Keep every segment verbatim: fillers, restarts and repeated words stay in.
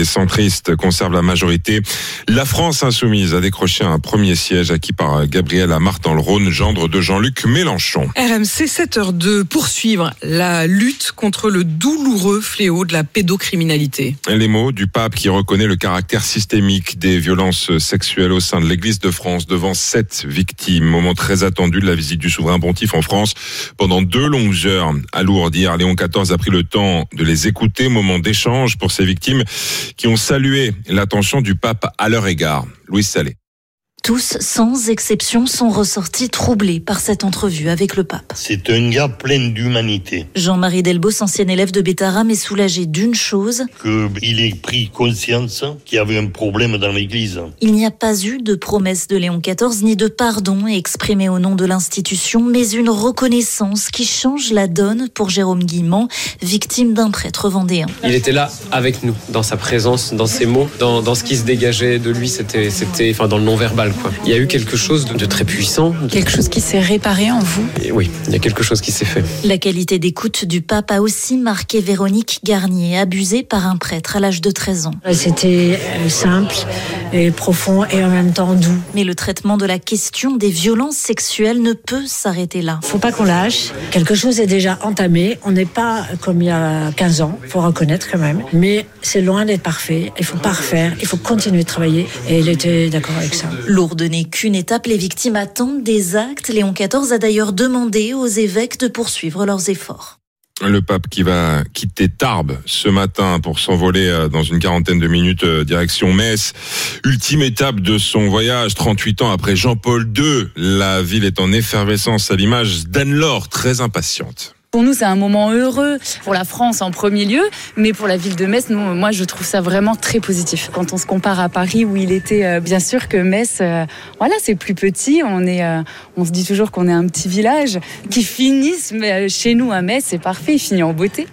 les centristes conservent la majorité. La France insoumise a décroché un premier siège acquis par Gabriel Amart dans le Rhône, gendre de Jean-Luc Mélenchon. R M C sept heures deux, poursuivre la lutte contre le douloureux fléau de la pédocriminalité. Les mots du pape qui reconnaît le caractère systémique des violences sexuelles au sein de l'Église de France devant sept victimes. Moment très attendu de la visite du souverain pontife en France pendant deux longues heures à Lourdes. Hier, Léon quatorze a pris le temps de les écouter. Moment d'échange pour ces victimes qui ont salué l'attention du pape à leur égard. Louise Salé. Tous, sans exception, sont ressortis troublés par cette entrevue avec le pape. C'est un gars plein d'humanité. Jean-Marie Delbos, ancien élève de Bétarame, est soulagé d'une chose. Qu'il ait pris conscience qu'il y avait un problème dans l'église. Il n'y a pas eu de promesse de Léon quatorze, ni de pardon exprimé au nom de l'institution, mais une reconnaissance qui change la donne pour Jérôme Guillemant, victime d'un prêtre vendéen. Il était là avec nous, dans sa présence, dans ses mots, dans, dans ce qui se dégageait de lui, c'était, c'était, enfin, dans le non-verbal. Quoi. Il y a eu quelque chose de très puissant. Quelque chose qui s'est réparé en vous. Et oui, il y a quelque chose qui s'est fait. La qualité d'écoute du pape a aussi marqué Véronique Garnier, abusée par un prêtre à l'âge de treize ans. C'était simple et profond et en même temps doux. Mais le traitement de la question des violences sexuelles ne peut s'arrêter là. Faut pas qu'on lâche. Quelque chose est déjà entamé. On n'est pas comme il y a quinze ans, faut reconnaître quand même. Mais c'est loin d'être parfait. Il faut pas refaire. Il faut continuer de travailler. Et il était d'accord avec ça. Lourdes n'est qu'une étape, les victimes attendent des actes. Léon quatorze a d'ailleurs demandé aux évêques de poursuivre leurs efforts. Le pape qui va quitter Tarbes ce matin pour s'envoler dans une quarantaine de minutes direction Metz. Ultime étape de son voyage, trente-huit ans après Jean-Paul deux. La ville est en effervescence à l'image d'Anne-Laure, très impatiente. Pour nous, c'est un moment heureux, pour la France en premier lieu, mais pour la ville de Metz, nous, moi, je trouve ça vraiment très positif. Quand on se compare à Paris, où il était, euh, bien sûr que Metz, euh, voilà, c'est plus petit, on est, euh, on se dit toujours qu'on est un petit village, qui finisse mais chez nous à Metz, c'est parfait, il finit en beauté.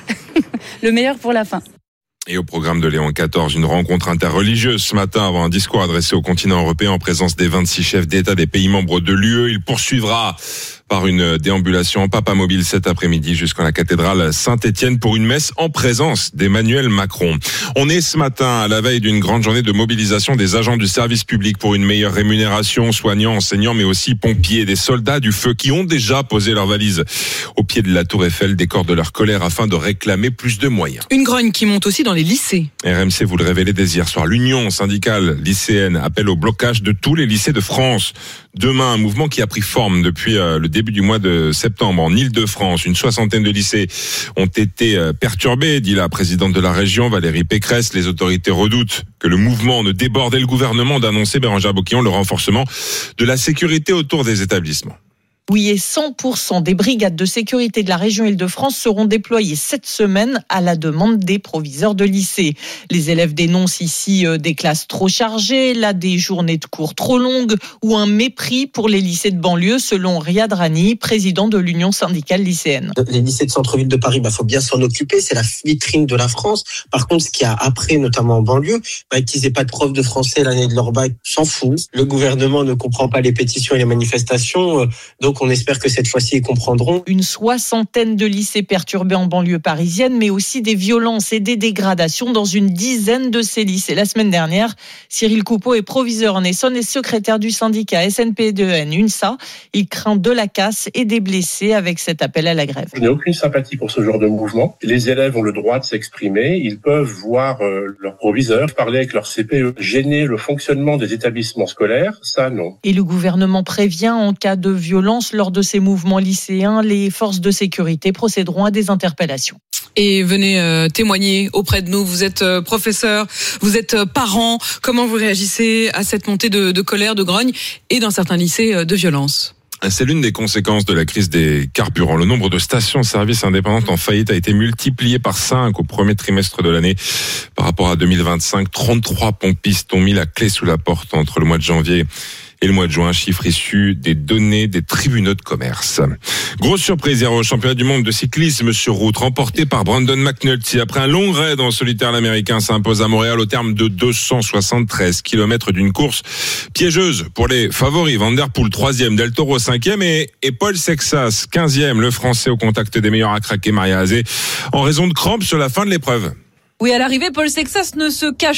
Le meilleur pour la fin. Et au programme de Léon quatorze, une rencontre interreligieuse ce matin avant un discours adressé au continent européen en présence des vingt-six chefs d'État des pays membres de l'U E. Il poursuivra par une déambulation en papa mobile cet après-midi jusqu'à la cathédrale Saint-Étienne pour une messe en présence d'Emmanuel Macron. On est ce matin à la veille d'une grande journée de mobilisation des agents du service public pour une meilleure rémunération, soignants, enseignants, mais aussi pompiers, des soldats du feu qui ont déjà posé leurs valises au pied de la Tour Eiffel, décor de leur colère afin de réclamer plus de moyens. Une grogne qui monte aussi dans les lycées. R M C vous le révélait dès hier soir. L'Union syndicale lycéenne appelle au blocage de tous les lycées de France. Demain, un mouvement qui a pris forme depuis le début du mois de septembre en Île-de-France. Une soixantaine de lycées ont été perturbés, dit la présidente de la région, Valérie Pécresse. Les autorités redoutent que le mouvement ne déborde et le gouvernement d'annoncer, Bérangère Boquillon, le renforcement de la sécurité autour des établissements. Oui, et cent pour cent des brigades de sécurité de la région Île-de-France seront déployées cette semaine à la demande des proviseurs de lycée. Les élèves dénoncent ici des classes trop chargées, là des journées de cours trop longues ou un mépris pour les lycées de banlieue, selon Riyad Rani, président de l'Union syndicale lycéenne. Les lycées de centre-ville de Paris, bah, faut bien s'en occuper, c'est la vitrine de la France. Par contre, ce qu'il y a après, notamment en banlieue, bah, qu'ils aient pas de prof de français l'année de leur bac, s'en fout. Le gouvernement ne comprend pas les pétitions et les manifestations, donc on espère que cette fois-ci, ils comprendront. Une soixantaine de lycées perturbés en banlieue parisienne, mais aussi des violences et des dégradations dans une dizaine de ces lycées. La semaine dernière, Cyril Coupeau est proviseur en Essonne et secrétaire du syndicat S N P deux N UNSA. Il craint de la casse et des blessés avec cet appel à la grève. Je n'ai aucune sympathie pour ce genre de mouvement. Les élèves ont le droit de s'exprimer. Ils peuvent voir euh, leur proviseur, parler avec leur C P E, gêner le fonctionnement des établissements scolaires. Ça, non. Et le gouvernement prévient en cas de violence lors de ces mouvements lycéens, les forces de sécurité procéderont à des interpellations. Et venez euh, témoigner auprès de nous. Vous êtes euh, professeur, vous êtes euh, parent. Comment vous réagissez à cette montée de, de colère, de grogne et dans certains lycées euh, de violence ? C'est l'une des conséquences de la crise des carburants. Le nombre de stations-service indépendantes en faillite a été multiplié par cinq au premier trimestre de l'année par rapport à deux mille vingt-cinq. trente-trois pompistes ont mis la clé sous la porte entre le mois de janvier et le mois de juin, chiffre issu des données des tribunaux de commerce. Grosse surprise hier au championnat du monde de cyclisme sur route, remporté par Brandon McNulty. Après un long raid en solitaire, l'Américain s'impose à Montréal au terme de deux cent soixante-treize kilomètres d'une course piégeuse pour les favoris. Van Der Poel troisième, Del Toro cinquième et, et Paul Sexas quinzième. Le Français au contact des meilleurs a craqué Maria Azé en raison de crampes sur la fin de l'épreuve. Oui, à l'arrivée, Paul Sexas ne se cache